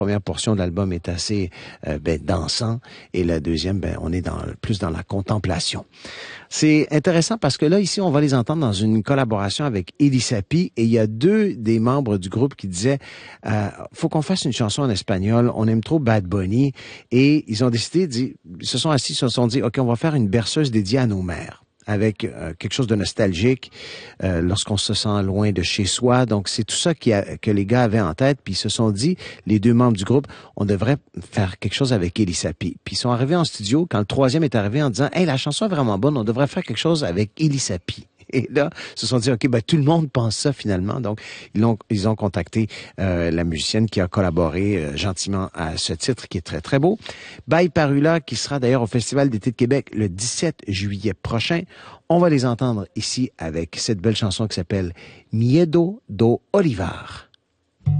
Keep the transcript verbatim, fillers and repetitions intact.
première portion de l'album est assez euh, ben, dansant et la deuxième, ben, on est dans, plus dans la contemplation. C'est intéressant parce que là, ici, on va les entendre dans une collaboration avec Elisapi et il y a deux des membres du groupe qui disaient euh, faut qu'on fasse une chanson en espagnol, on aime trop Bad Bunny et ils ont décidé, ils se sont assis, ils se sont dit, OK, on va faire une berceuse dédiée à nos mères, avec euh, quelque chose de nostalgique euh, lorsqu'on se sent loin de chez soi. Donc, c'est tout ça qui a, que les gars avaient en tête. Puis ils se sont dit, les deux membres du groupe, on devrait faire quelque chose avec Elisapi. Puis ils sont arrivés en studio quand le troisième est arrivé en disant, « Hey, la chanson est vraiment bonne, on devrait faire quelque chose avec Elisapi. » Et là, ils se sont dit, OK, ben tout le monde pense ça finalement. Donc, ils ont, ils ont contacté euh, la musicienne qui a collaboré euh, gentiment à ce titre qui est très, très beau. Bye Parula, qui sera d'ailleurs au Festival d'été de Québec le dix-sept juillet prochain. On va les entendre ici avec cette belle chanson qui s'appelle Miedo do Olivar.